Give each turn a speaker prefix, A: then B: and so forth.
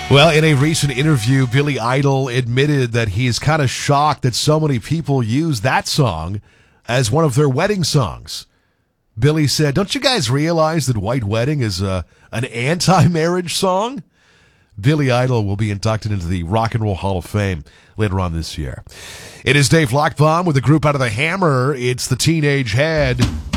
A: Well, in a recent interview, Billy Idol admitted that he is kind of shocked that so many people use that song as one of their wedding songs. Billy said, "Don't you guys realize that White Wedding is an anti-marriage song?" Billy Idol will be inducted into the Rock and Roll Hall of Fame later on this year. It is Dave Lockbaum with a group out of the Hammer. It's the Teenage Head.